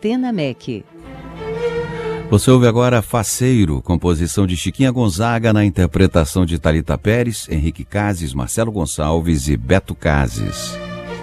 Atena Mec. Você ouve agora Faceiro, composição de Chiquinha Gonzaga, na interpretação de Thalita Pérez, Henrique Cases, Marcelo Gonçalves e Beto Cases.